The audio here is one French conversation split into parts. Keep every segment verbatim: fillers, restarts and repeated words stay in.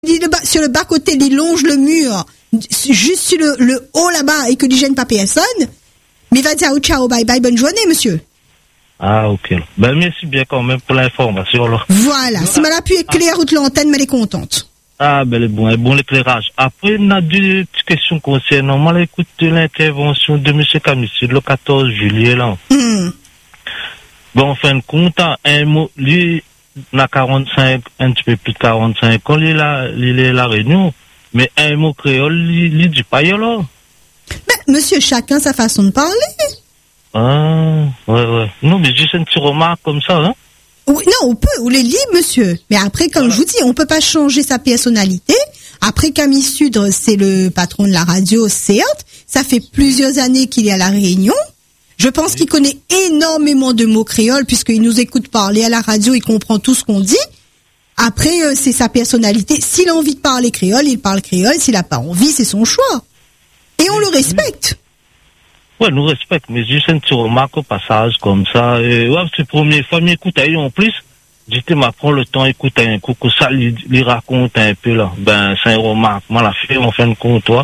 sur le bas côté, il longe le mur, juste sur le, le haut là-bas, et que ne gêne pas personne. Mais va dire ciao, bye bye, bonne journée, monsieur. Ah, ok. Ben, merci bien quand même pour l'information, là. Voilà. voilà. Si ma la pu éclairer toute l'antenne, mais elle est contente. Ah, ben, bon, bon l'éclairage. Après, on a deux petites questions concernant, moi, l'écoute de l'intervention de M. Camissi, le quatorze juillet, là. Mm. Bon, en fin de compte, un mot, lui, n'a quarante-cinq, un petit peu plus de quarante-cinq ans, il est là, il est la Réunion. Mais un mot créole, il, il dit pas, là. Mais, monsieur, chacun sa façon de parler. Ah, ouais, ouais. Non, mais juste une petite remarque comme ça, hein. Oui, non, on peut, on est libre, monsieur. Mais après, comme voilà. Je vous dis, on peut pas changer sa personnalité. Après, Camille Sudre, c'est le patron de la radio, certes. Ça fait plusieurs années qu'il est à la Réunion. Je pense oui. qu'il connaît énormément de mots créoles, puisqu'il nous écoute parler à la radio, il comprend tout ce qu'on dit. Après, euh, c'est sa personnalité. S'il a envie de parler créole, il parle créole. S'il a pas envie, c'est son choix. Et on oui. le respecte. Ouais, nous respecte, mais juste une petite remarque au passage comme ça. Et ouais, c'est la première fois, mais écoute, en plus, j'étais m'apprend le temps, écoute un coup, que ça lui raconte un peu là. Ben, c'est une remarque. Moi, la fait, en fin de compte, toi.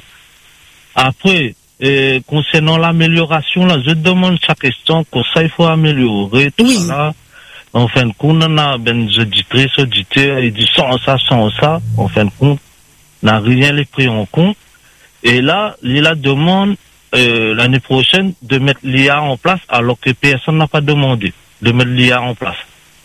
Après, euh, concernant l'amélioration, là, je demande sa question, que ça, il faut améliorer, tout oui. ça là. En fin de compte, on a, ben, je dis très, je dis il dit sans ça, sans ça. En fin de compte, on n'a rien les pris en compte. Et là, il la demande, Euh, l'année prochaine de mettre l'I A en place alors que personne n'a pas demandé de mettre l'I A en place.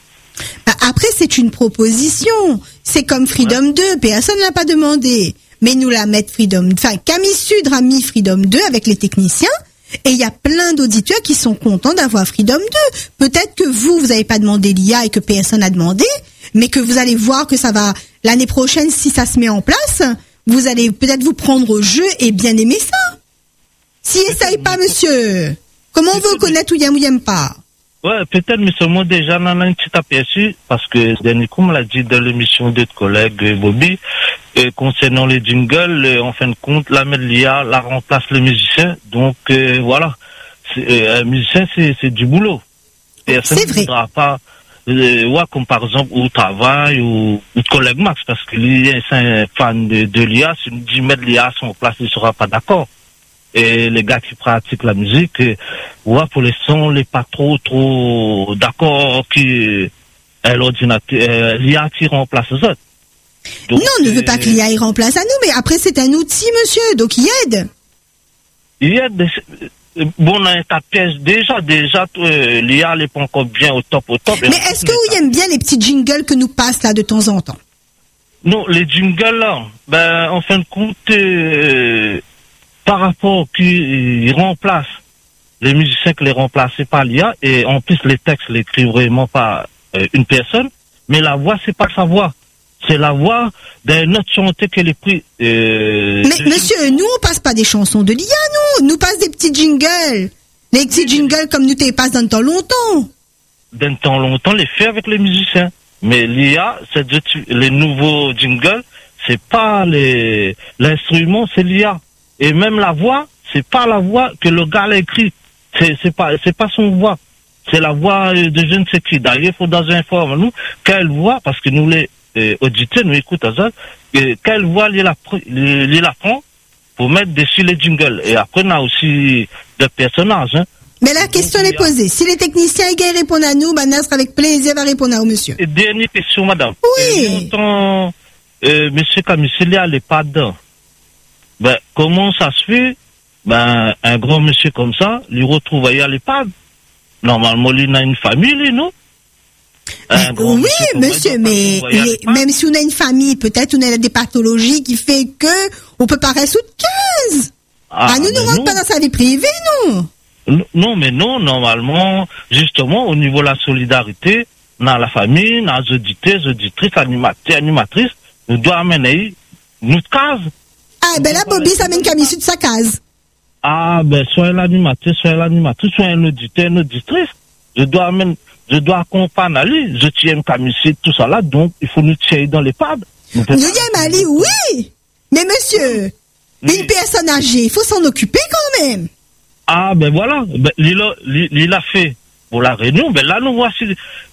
Après, c'est une proposition. C'est comme Freedom ouais. deux. Personne n'a pas demandé. Mais nous la mettre Freedom... Enfin, Camille Sudre a mis Freedom deux avec les techniciens. Et il y a plein d'auditeurs qui sont contents d'avoir Freedom deux. Peut-être que vous, vous n'avez pas demandé l'I A et que personne n'a demandé. Mais que vous allez voir que ça va... L'année prochaine, si ça se met en place, vous allez peut-être vous prendre au jeu et bien aimer ça. Si essaye pas, monsieur. Comment on veut connaître ou y'aime ou y'aime pas? Ouais, peut-être, mais seulement déjà, on a un petit aperçu, parce que, dernier coup, on l'a dit dans l'émission de notre collègue Bobby, et concernant les jingles, en fin de compte, la mettre l'I A, la remplace le musicien. Donc, euh, voilà. C'est, euh, un musicien, c'est, c'est du boulot. Personne c'est vrai. Ne voudra pas, euh, ouais, comme par exemple, au travail, ou, ou collègue Max, parce que lui, c'est un fan de, de l'I A. Si on dit mettre l'I A à son place, il sera pas d'accord. Et les gars qui pratiquent la musique, euh, ouais, pour les sons, les pas trop, trop d'accord que euh, l'ordinateur, euh, l'I A qui remplace les autres. Donc, non, on ne veut pas que l'I A y remplace à nous, mais après c'est un outil, monsieur, donc il aide. Il aide. Bon, on a un piège déjà, déjà, euh, l'I A n'est pas encore bien au top, au top. Mais est-ce que vous aimez bien les petits jingles que nous passent là de temps en temps? Non, les jingles là, ben, en fin de compte, euh, par rapport qu'ils remplacent les musiciens que les remplacent par l'I A, et en plus les textes l'écrivent vraiment pas euh, une personne, mais la voix, c'est pas sa voix. C'est la voix d'un autre chanteur qu'elle est pris. Euh, mais monsieur, nous on passe pas des chansons de l'I A, nous, nous passe des petits jingles. Les petits jingles comme nous t'es passe dans le temps longtemps. Dans le temps longtemps, les fait avec les musiciens. Mais l'I A, c'est de, les nouveaux jingles, c'est pas les, l'instrument, c'est l'I A. Et même la voix, c'est pas la voix que le gars l'a écrit. C'est, c'est pas, c'est pas son voix. C'est la voix de je ne sais qui. D'ailleurs, il faut dans un forum, nous, quelle voix, parce que nous les, euh, auditeurs, nous écoutons ça, euh, quelle voix il apprend pour mettre dessus les jingles. Et après, on a aussi des personnages, hein. Mais la question est posée. Si les techniciens ils répondent à nous, ben, Nasr avec plaisir va répondre à monsieur. Et dernière question, madame. Oui. Longtemps, euh, monsieur Camissi, il n'est pas dedans. Ben, comment ça se fait? Ben, un grand monsieur comme ça, lui retrouve à l'EHPAD. Normalement, il a une famille, non? Ben, oui, monsieur, monsieur mais les, même si on a une famille, peut-être on a des pathologies qui fait que on peut pas résoudre quinze. Ah, ah nous ne rentrons pas dans sa vie privée, non? Non, mais non, normalement, justement, au niveau de la solidarité, dans la famille, dans les auditeurs, les auditrices, animateurs, animatrices, nous devons amener notre case. Ah, ben là, Bobby, ça mène Camille de sa case. Ah, ben, soit l'animateur, soit l'animatrice, soit un auditeur, une auditrice. Je dois amener, je dois accompagner Ali, je tiens Camille, tout ça là, donc il faut nous tirer dans les pads. Nous y Ali, oui! Mais monsieur, oui. Une personne âgée, il faut s'en occuper quand même. Ah, ben voilà, ben, il a, il a fait pour la réunion, ben là, nous voici,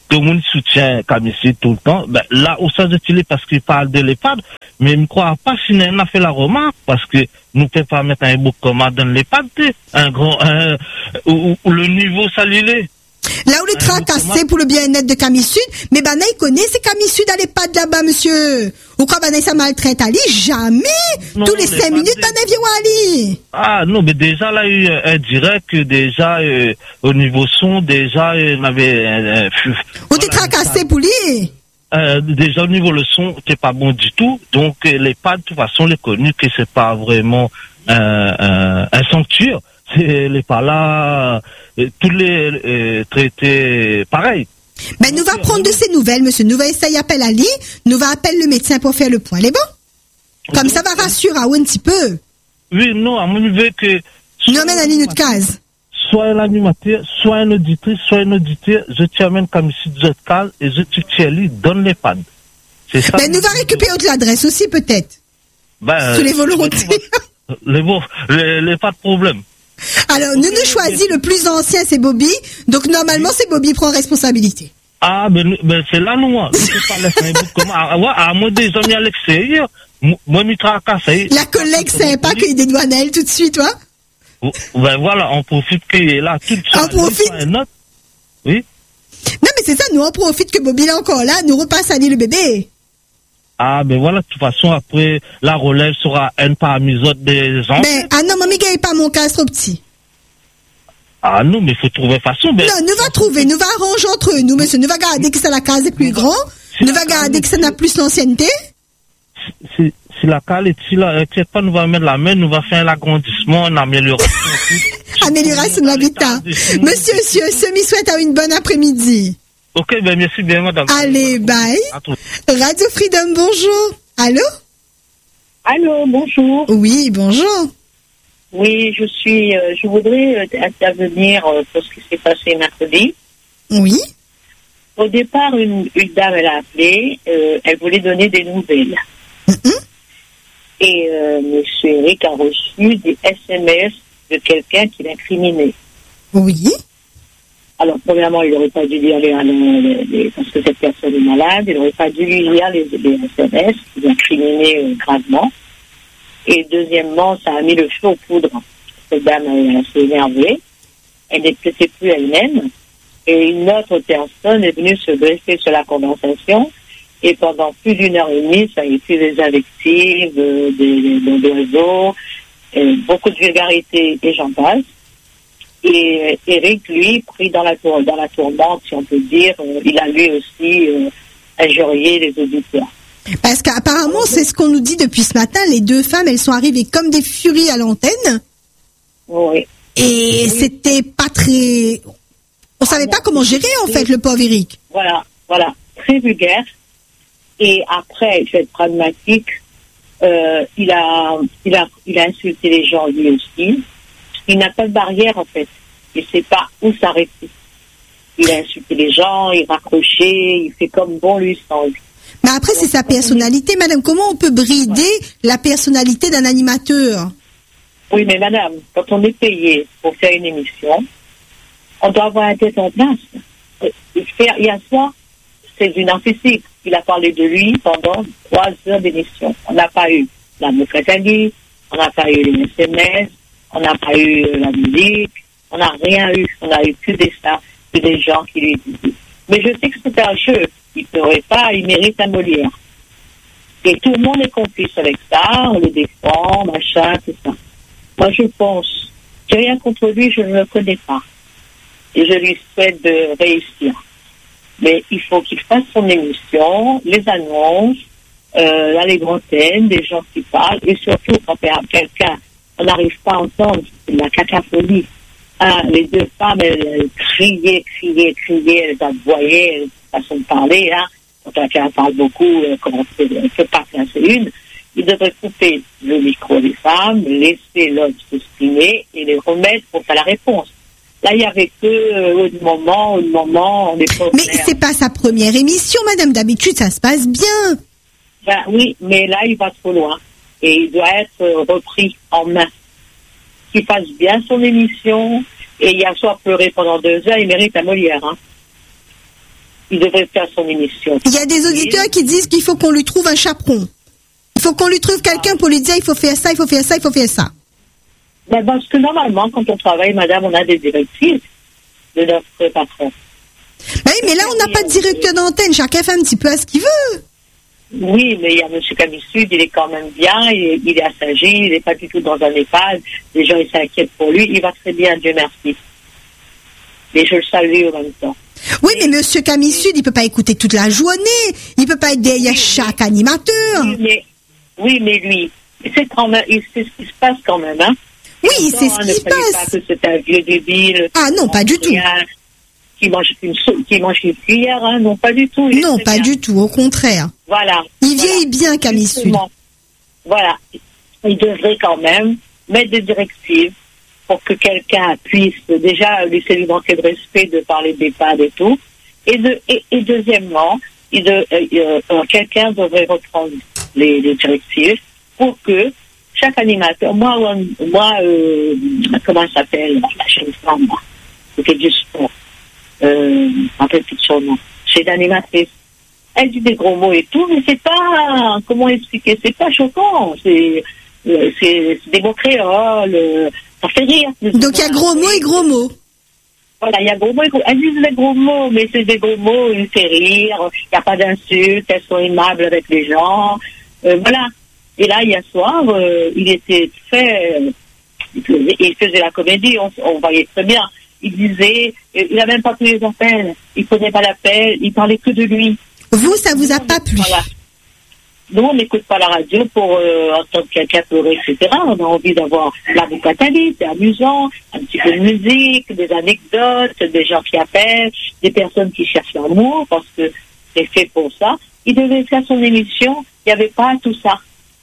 tout le monde soutient Kamicide tout le temps. Ben, là, où ça utilise parce qu'il parle de l'EHPAD, mais je ne crois pas si on a fait la remarque, parce que nous ne pouvons pas mettre un bouc comme dans l'EHPAD, un grand, un, où, où le niveau salilé. Là où les tracassés pour le bien-être de Kamicide, mais Banaï connaît ces Kamicide à l'EHPAD là-bas, monsieur. Ou quand Banaï ça maltraite Ali, jamais. Non, tous les cinq minutes, Banaï vient à Ali. Ah, non, mais déjà, là, il y a eu un direct que déjà, euh, au niveau son, déjà, on avait, euh, ou t'es tracassé pour lui? Euh, déjà, au niveau le son, c'est pas bon du tout. Donc, euh, l'EHPAD, de toute façon, les connus que c'est pas vraiment, euh, un, un sanctuaire. C'est les pas là, euh, tous les euh, traités pareil. Ben, nous va prendre de ces nouvelles, monsieur. Nous va essayer appeler Ali, nous va appeler le médecin pour faire le point. Les bon? Comme ça va rassurer un petit peu. Oui, non, à mon niveau que. Nous amène à minute quinze. Soit un animateur, soit un auditrice, soit un auditeur, je t'amène comme ici de case et je te tiens lui, donne l'EHPAD. C'est ça. Ben, nous va récupérer autre l'adresse aussi, peut-être. Ben. Sous les volontés. Les bon, les, les pas de problème. Alors, nous nous choisit le plus ancien, c'est Bobby. Donc, normalement, c'est Bobby qui prend responsabilité. Ah, ben, ben c'est là, nous, hein. Comment, à moi, des amis à l'extérieur. Moi, je tracasse. La collègue sympa qu'il dédouane elle tout de suite, toi. Ben, voilà, on profite qu'il est là. Tout on profite. Oui. Non, mais c'est ça, nous, on profite que Bobby est encore là. Nous repasse à lui le bébé. Ah, ben voilà, de toute façon, après, la relève sera une parmi les autres des enfants. Ben, ah non, mamie, gagne pas mon cas, trop petit. Ah non, mais il faut trouver façon. Ben, non, nous va trouver, nous va arranger entre nous, monsieur. Nous va garder que ça la case est plus grand. Si nous va garder que ça n'a plus l'ancienneté. Si, si la cale est si là, inquiète pas, nous va mettre la main, nous va faire l'agrandissement, une amélioration. Amélioration de l'habitat. Monsieur, monsieur, semi souhaite à une bonne après-midi. Ok, ben merci bien, madame. Allez, bye. Radio Freedom, bonjour. Allô? Allô, bonjour. Oui, bonjour. Oui, je suis, euh, je voudrais euh, intervenir euh, pour ce qui s'est passé mercredi. Oui. Au départ, une, une dame, elle a appelé, euh, elle voulait donner des nouvelles. Mm-hmm. Et euh, M. Eric a reçu des S M S de quelqu'un qui l'incriminait. Oui. Alors, premièrement, il n'aurait pas dû lire les, les, les, parce que cette personne est malade, il n'aurait pas dû lire les, les S M S qui l'incriminaient euh, gravement. Et deuxièmement, ça a mis le feu aux poudres. Cette dame, elle s'est énervée. Elle n'était plus elle-même. Et une autre personne est venue se dresser sur la conversation. Et pendant plus d'une heure et demie, ça a été des invectives, des, des, des oiseaux, et beaucoup de vulgarité, et j'en passe. Et Eric, lui, pris dans la, tour, dans la tourmente, si on peut dire, euh, il a lui aussi euh, injurié les auditeurs. Parce qu'apparemment, c'est ce qu'on nous dit depuis ce matin, les deux femmes, elles sont arrivées comme des furies à l'antenne. Oui. Et oui. C'était pas très... On savait ah, pas comment gérer, en fait, le pauvre Eric. Voilà, voilà. Très vulgaire. Et après, je vais être pragmatique, euh, il a, il a, il a insulté les gens lui aussi. Il n'a pas de barrière, en fait. Il ne sait pas où s'arrêter. Il a insulté les gens, il raccrochait, il fait comme bon lui semble. Mais après, c'est sa personnalité, madame. Comment on peut brider ouais. la personnalité d'un animateur? Oui, mais madame, quand on est payé pour faire une émission, on doit avoir la tête en place. Hier soir, c'est du narcissique. Il a parlé de lui pendant trois heures d'émission. On n'a pas eu la Moukatali, on n'a pas eu les S M S, on n'a pas eu la musique, on n'a rien eu. On a eu que des stars, que des gens qui lui disaient. Mais je sais que c'est un jeu. Il ne ferait pas, il mérite un Molière. Et tout le monde est complice avec ça, on le défend, machin, tout ça. Moi, je pense, j'ai rien contre lui, je ne le connais pas. Et je lui souhaite de réussir. Mais il faut qu'il fasse son émission, les annonces, euh, là, les grandes-thèmes, des gens qui parlent, et surtout quand quelqu'un, on n'arrive pas à entendre, c'est la cacophonie. Hein, les deux femmes, elles, elles criaient, criaient, criaient, elles aboyaient, elles, façon de parler, hein. Quand quelqu'un parle beaucoup, euh, comment on ne peut pas placer une. Il devrait couper le micro des femmes, laisser l'homme s'exprimer et les remettre pour faire la réponse. Là, il y avait que euh, au moment, au moment, on est pas. Mais c'est pas sa première émission, madame. D'habitude, ça se passe bien. Ben oui, mais là, il va trop loin. Et il doit être euh, repris en main. Qu'il fasse bien son émission. Et hier soir, pleurer pendant deux heures, il mérite un Molière, hein. il devrait faire son émission. Il y a des auditeurs qui disent qu'il faut qu'on lui trouve un chaperon. Il faut qu'on lui trouve quelqu'un pour lui dire il faut faire ça, il faut faire ça, il faut faire ça. Ben, parce que normalement, quand on travaille, madame, on a des directives de notre patron. Ben oui, mais là, on n'a pas de directeur d'antenne. Chacun fait un petit peu à ce qu'il veut. Oui, mais il y a M. Camissud, il est quand même bien, il, il est assagé, il n'est pas du tout dans un EHPAD. Les gens, ils s'inquiètent pour lui. Il va très bien, Dieu merci. Mais je le salue en même temps. Oui, mais M. Camissud, il peut pas écouter toute la journée. Il peut pas être derrière chaque animateur. Oui, mais, oui, mais lui, c'est quand même, c'est ce qui se passe quand même, hein. Oui, c'est ce qui se passe. Pas que c'est un vieux débile. Ah non, pas du tout. Qui mange une, qui mange une cuillère, hein, non, pas du tout. Non, pas bien. Du tout, au contraire. Voilà. Il voilà. vieillit bien, Camissud. Voilà. Il devrait quand même mettre des directives pour que quelqu'un puisse déjà laisser lui manquer de respect de parler d'EHPAD et tout. Et, de, et, et deuxièmement, il de, euh, euh, quelqu'un devrait reprendre les, les directives pour que chaque animateur, moi, moi euh, comment ça s'appelle, la chaîne femme, c'était du sport. Euh, un peu plus de son nom. C'est l'animatrice. Elle dit des gros mots et tout, mais c'est pas, comment expliquer, c'est pas choquant. C'est, euh, c'est, c'est des mots créoles, euh, ça fait rire. Donc il y a gros mots et gros mots. Voilà, il y a gros mots et gros mots. Elles disent des gros mots, mais c'est des gros mots, ils fait rire, il n'y a pas d'insultes, elles sont aimables avec les gens. Euh, voilà. Et là, hier soir, euh, il était très, euh, il, faisait, il faisait la comédie, on, on voyait très bien. Il disait, il n'a même pas pris les appels, il prenait pas l'appel, il parlait que de lui. Vous, ça vous a pas plu? Voilà. Nous, on n'écoute pas la radio pour euh, entendre quelqu'un pleurer, et cetera. On a envie d'avoir la vocatalie, c'est amusant, un petit peu de musique, des anecdotes, des gens qui appellent, des personnes qui cherchent l'amour, parce que c'est fait pour ça. Il devait faire son émission, il n'y avait pas tout ça.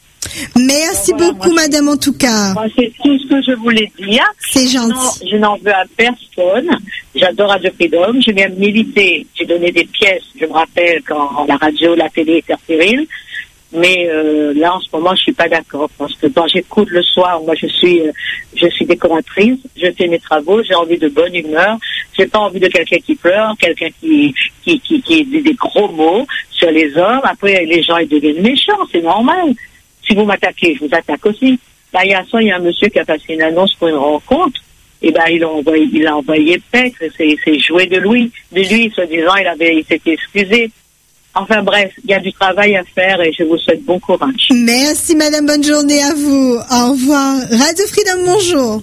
Merci voilà, beaucoup, moi, madame, en tout cas. Moi, c'est tout ce que je voulais dire. C'est gentil. Non, je n'en veux à personne. J'adore Radio Freedom. J'ai même milité. J'ai donné des pièces. Je me rappelle quand la radio, la télé était stérile. Mais euh, là, en ce moment, je suis pas d'accord. Parce que quand j'écoute le soir, moi, je suis, euh, je suis décoratrice. Je fais mes travaux. J'ai envie de bonne humeur. J'ai pas envie de quelqu'un qui pleure, quelqu'un qui, qui, qui, qui dit des gros mots sur les hommes. Après, les gens, ils deviennent méchants. C'est normal. Si vous m'attaquez, je vous attaque aussi. Là, il y a ça, il y a un monsieur qui a passé une annonce pour une rencontre. Et ben, il a envoyé, il a envoyé paître. C'est, c'est joué de lui. De lui, soi-disant, il avait, il s'était excusé. Enfin bref, il y a du travail à faire et je vous souhaite bon courage. Merci madame, bonne journée à vous. Au revoir. Radio Freedom, bonjour.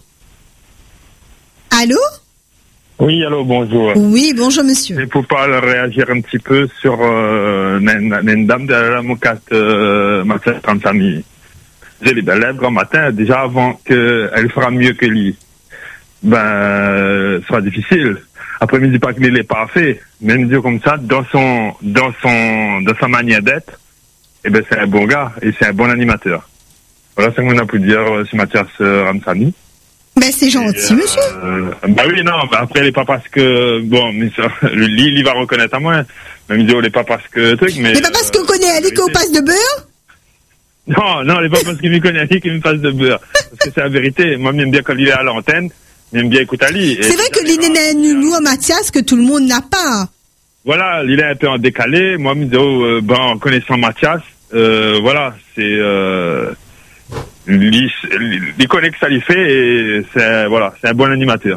Allô? Oui, allô, bonjour. Oui, bonjour monsieur. Et pour pas réagir un petit peu sur euh, une dame de la mocate euh, Mathias Transami. J'ai les belles lèvres grand matin, déjà avant qu'elle fera mieux que lui. Ben, euh, ce sera difficile. Après, il ne dit pas qu'il est parfait, mais il dit comme ça, dans son, dans son, dans sa manière d'être, eh ben, c'est un bon gars et c'est un bon animateur. Voilà ce qu'on a pu dire euh, sur Mathias euh, Ramsamy. Ben, c'est gentil, et, monsieur. Euh, bah oui, non, bah après, il n'est pas parce que, bon, mais ça, lui, il va reconnaître à moi. Même il dit, oh, il n'est pas parce que, truc, mais. Il n'est pas parce qu'on connaît Ali qu'on passe de beurre? Non, non, il n'est pas parce qu'il me connaît Ali qu'il me passe de beurre. Parce que c'est la vérité. Moi, j'aime bien quand il est à l'antenne. J'aime bien écouter Ali. C'est vrai que l'idée d'un nounou à Mathias que tout le monde n'a pas. Voilà, il est un peu en décalé. Moi, je me dis, oh, euh, ben, en connaissant Mathias, euh, voilà, c'est, euh, il, il connaît que ça lui fait et c'est, voilà, c'est un bon animateur.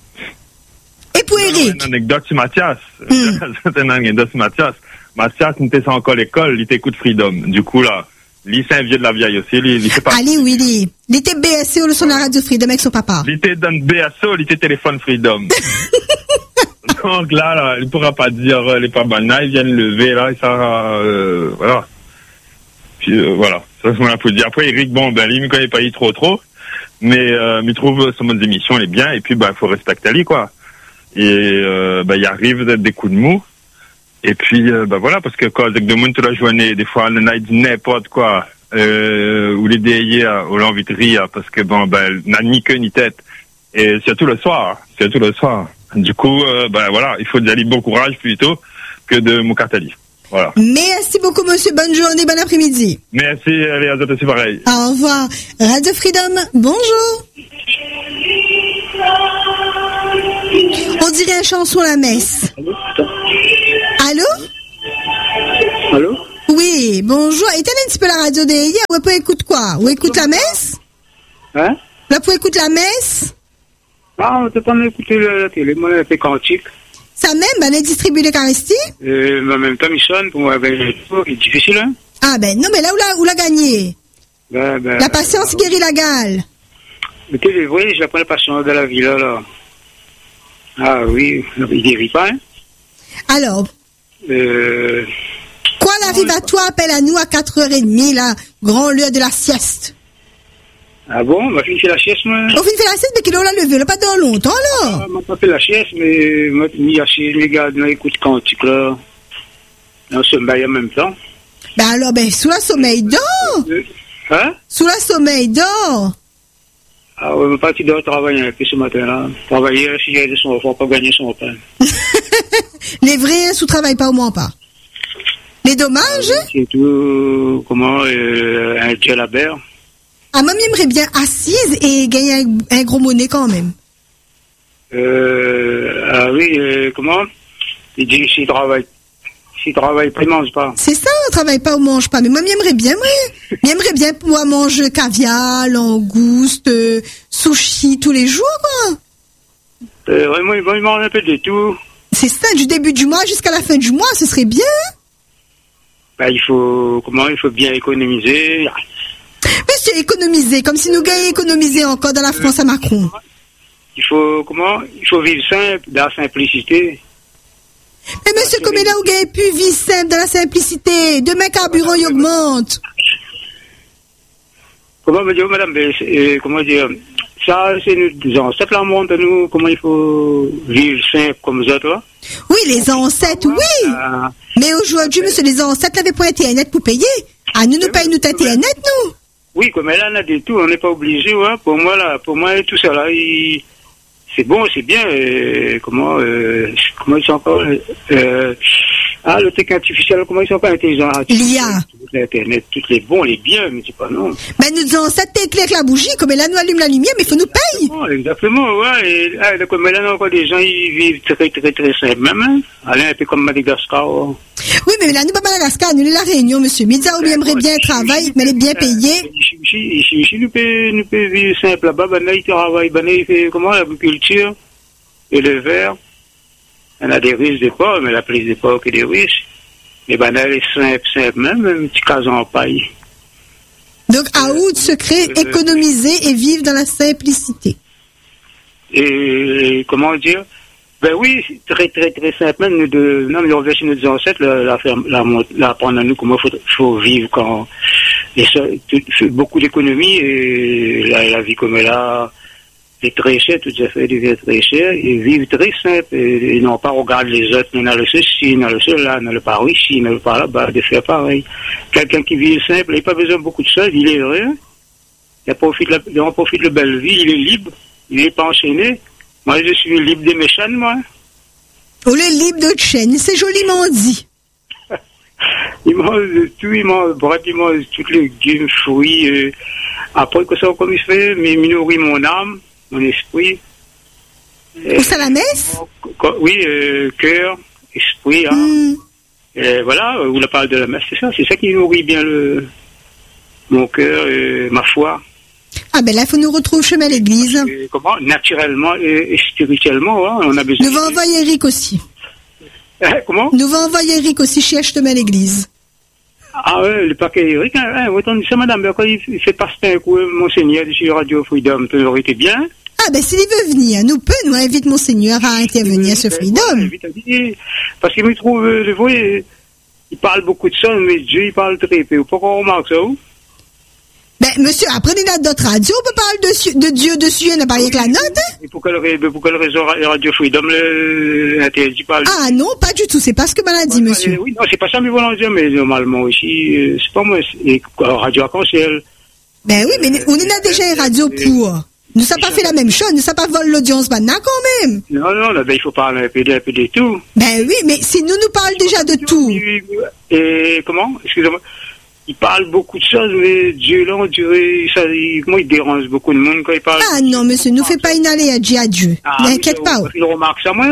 Et pour Eric? Une anecdote sur Mathias. Mm. C'est une anecdote sur Mathias. Mathias n'était pas encore à l'école, il t'écoute Freedom. Du coup, là, lui, c'est un vieux de la vieille aussi. Il, il pas... Allez, Willy. Il était B S C au son radio Freedom avec son papa. Il était dans B S O, il était téléphone Freedom. Donc là, là, il ne pourra pas dire euh, les pas banals, ils viennent lever, là, et ça, euh, voilà. Puis, euh, voilà. Ça, c'est ce qu'on a pu dire. Après, Eric, bon, ben, lui, il ne me connaît pas trop, trop. Mais, euh, il trouve son mode d'émission, il est bien. Et puis, ben, il faut respecter lui, quoi. Et, euh, ben, il arrive d'être des coups de mou. Et puis, euh, ben voilà, parce que quand avec de monde toute la journée, des fois, on a dit n'importe quoi, euh, ou les déliés, ou l'envie de rire, parce que bon, ben, n'a ni queue ni tête. Et surtout le soir, surtout le soir. Du coup, euh, ben voilà, il faut d'aller bon courage plutôt que de Moukatali. Voilà. Merci beaucoup, monsieur. Bonne journée, bon après-midi. Merci, les autres aussi pareil. Au revoir. Radio Freedom, bonjour. On dirait une chanson la messe. Allô? Allô? Oui, bonjour. Éteins un petit peu la radio de hier. Ou peut écouter quoi? Ou écoute la messe? Hein? Là, pour écouter la messe? Ah, on peut pas m'écouter la télé. Moi, elle fait cantique. Ça même, ben, elle distribue l'Eucharistie? Euh, mais en même temps, il sonne pour moi. Ben, c'est difficile, hein? Ah, ben, non, mais là, où l'a, où l'a gagné? Ben, ben, La patience guérit la gale. Mais tu vois, je la prends la patience de la vie, là, là. Ah oui, il guérit pas, hein? Alors, Euh, quoi l'arrive à toi, appelle à nous à quatre heures trente, là, grand l'heure de la sieste. ah bon? Ma fille fait la sieste, moi. Au fin de la sieste, mais qu'il l'a levé, là, pas dans longtemps, là. Ah, m'a pas fait la sieste, mais moi, je suis assis, les gars, on écoute cantique, là. On se met en même temps. Ben alors, ben, sous la sommeil dort. Euh, Hein? Sous la sommeil dort. Ah ouais, mais pas qu'il doit travailler un peu ce matin-là. Travailler, s'il y a de son enfant, pas gagner son pain. Les vrais sous-travaillent pas au moins pas. Les dommages? C'est tout, comment, euh, un djellabert. Ah, moi, j'aimerais bien assise et gagner un, un gros monnaie quand même. Euh, ah oui, euh, comment? Il dit s'il travaille, s'il travaille pas, il mange pas. C'est ça, on travaille pas, on mange pas. Mais moi, j'aimerais bien, moi. J'aimerais bien pouvoir manger caviar, langouste, euh, sushi tous les jours, quoi. Euh, vraiment, il il mange un peu de tout. C'est ça, du début du mois jusqu'à la fin du mois, ce serait bien. Ben, il faut, comment, il faut bien économiser. Monsieur, économiser, comme si nous gagnions économiser encore dans la France à Macron. Il faut, comment, il faut vivre simple, dans la simplicité. Mais monsieur, comme là, vous gagnez plus vie simple dans la simplicité. Demain, carburant, il augmente. Comment me dire, madame, ben, euh, comment dire, ça, c'est nous, ancêtres, là, montre nous, comment il faut vivre simple comme ça, toi. Oui, les ancêtres, oui. Euh, Mais aujourd'hui, monsieur, les ancêtres n'avaient pas Internet pour payer. Ah, nous, nous payons notre Internet, nous. Oui, comme là, on a des tout, on n'est pas obligé, ouais. Pour moi, là, pour moi, tout ça, là, il... c'est bon, c'est bien, euh, comment, euh, comment ils sont encore, euh, ah, le technique artificiel, comment ils sont pas intelligents? L'I A. L'internet, tous les bons, les biens, mais c'est pas non. Ben, nous ancêtres t'éclairent la bougie, comme là, nous allume la lumière, mais il faut nous payer. Exactement, exactement, ouais, et, ah, donc, mais là, encore des gens, ils vivent très, très, très simple, même, hein. Allez, un peu comme Madagascar, ouais. Oui, mais là, nous, pas Madagascar, nous, la Réunion, monsieur. Midza, on aimerait bien travailler, mais elle est bien payée. Ici, ici, nous peut, nous peut vivre simple là-bas, ben là, il travaille, ben là, il fait, comment, l'agriculture, et le verre. On a des riches des pauvres, mais la plus des pauvres que des riches. Mais ben là, elle est simple, simple, même, un petit cas en paille. Donc, à août, secret, économiser et vivre dans la simplicité. Et, comment dire? Ben oui, très, très, très simple, même, nous de, non, mais on vient chez nos ancêtres, la, la, la, la apprendre à nous comment il faut, faut vivre quand, et ça, tout, beaucoup d'économies, et la, la vie comme elle a, est très cher, tout à fait, devient très cher, et vivre très simple, et, et non pas regarder les autres, on a le ceci, on a le cela, on a le par ici, on a le par là-bas, de faire pareil. Quelqu'un qui vit simple, il n'a pas besoin de beaucoup de choses, il est heureux, il profite, la, il en profite de belle vie, il est libre, il n'est pas enchaîné. Moi, je suis libre des méchants, moi. On est libre de chaîne, c'est joliment dit. Il mange de tout, il mange bref, il mange toutes les légumes, fruits. Euh, après, que ça, comme il fait, mais il nourrit mon âme, mon esprit. Où ça la messe? Oui, euh, cœur, esprit, hein. Mm. Et voilà, où la parole de la messe, c'est ça, c'est ça qui nourrit bien le mon cœur, et ma foi. Ah ben là, il faut nous retrouver chemin à l'église. Et comment? Naturellement et, et spirituellement, hein, on a besoin. Nous va envoyer Eric aussi. Hein, comment? Nous va envoyer Eric aussi chez chemin à l'église. Ah ouais, le paquet Eric, hein, hein, autant dire ça, madame, quand il, il fait passer un coup, monseigneur, sur Radio Freedom, ça aurait été bien. Ah ben s'il veut venir, nous peut, nous invite monseigneur à intervenir à ce Freedom. Ouais, parce qu'il me trouve, euh, vous voyez, il parle beaucoup de ça, mais Dieu, il parle très peu. Pourquoi on remarque ça, ou? Ben, monsieur, après les notes d'autres radios, on peut parler de, de Dieu dessus, on n'a pas rien que la note, hein? Et pourquoi le, pourquoi le réseau Radio Freedom l'interdit pas? Ah non, pas du tout, c'est pas ce que m'a dit, monsieur. Oui, non, c'est pas ça, mais voilà, mais normalement aussi, euh, c'est pas moi, c'est Radio Arc-en-Ciel. Ben oui, mais on en a déjà une radio pour. Nous ça pas fait la même chose, nous ça pas volé l'audience maintenant quand même. Non, non, là, ben, il faut parler un peu de, un peu de tout. Ben oui, mais si nous nous parlons déjà de tout. Et comment? Excusez-moi. Il parle beaucoup de choses, mais Dieu, là, on dirait, ça, il, moi, il dérange beaucoup de monde quand il parle. Ah non, monsieur, nous fait pas inhaler à Dieu, à Dieu. Ah, n'inquiète pas. Il remarque ça, moi.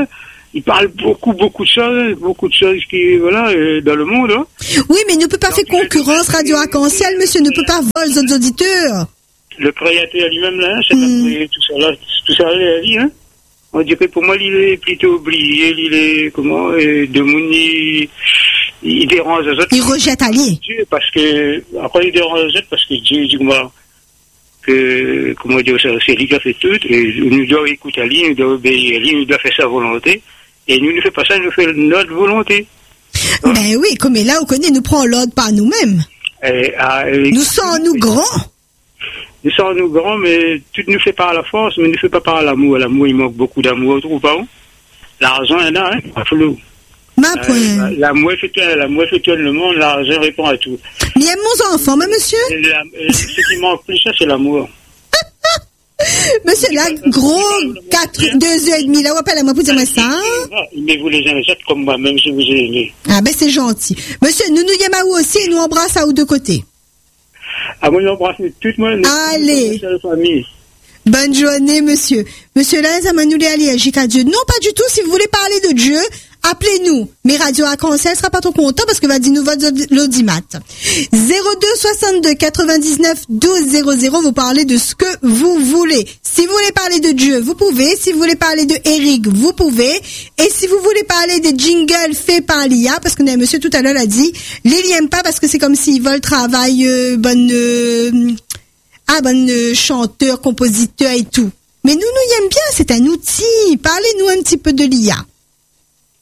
il parle beaucoup, beaucoup de choses, beaucoup de choses qui, voilà, euh, dans le monde. Hein. Oui, mais il ne peut pas faire concurrence Radio Arc-en-Ciel, monsieur, ne peut pas voler les autres auditeurs. Le créateur lui-même, là, c'est Mm. pas créé tout ça, là, tout ça, la vie, hein. On dirait, pour moi, il est plutôt oublié, il est, comment, euh, de monde, il, il dérange les autres. Il rejette Ali. Dieu, parce que, après, il dérange les autres, parce que Dieu dit, moi, que, comment dire ça, c'est lui qui a fait tout, et nous devons écouter Ali, nous devons obéir à lui, nous devons faire sa volonté, et nous ne faisons pas ça, nous faisons notre volonté. Ben oui, comme là, on connaît, nous prend l'ordre par nous-mêmes. Et, ah, et, Nous sommes nous grands. Nous sommes nous grands, mais tout nous fait par la force, mais ne fait pas par l'amour. L'amour, il manque beaucoup d'amour, trouve pas? L'argent, il y en a, hein, pas flou. Ma Euh, point. l'amour fait tout, l'amour fait tout le monde, l'argent répond à tout. Mais il y a mon enfant, mais monsieur. Et la, et ce qui manque plus, ça, c'est l'amour. Monsieur, là, gros, quatre, deux heures et demie, là, on appelle à moi pour dire moi ça. hein? Aimez-vous les uns les autres comme moi, même si vous ai aimé. Ah, ben, c'est gentil. Monsieur, nous nous y à où aussi et nous embrasse à ou deux côtés. À moi, j'embrasse tout le monde. Allez. La famille. Bonne journée, monsieur. Monsieur là, ça m'a nous allergique à Dieu. Non, pas du tout. Si vous voulez parler de Dieu, appelez-nous. Mais Radio Arc-en-Ciel sera pas trop content parce que va dire nous votre l'audimat. zéro deux soixante-deux quatre-vingt-dix-neuf douze zéro zéro, vous parlez de ce que vous voulez. Si vous voulez parler de Dieu, vous pouvez. Si vous voulez parler de Eric, vous pouvez. Et si vous voulez parler des jingles faits par l'I A, parce que monsieur tout à l'heure l'a dit, l'I aime pas parce que c'est comme s'ils veulent travailler euh, bonne, euh, ah, bonne euh, chanteur, compositeur et tout. Mais nous, nous y aime bien, c'est un outil. Parlez-nous un petit peu de l'I A.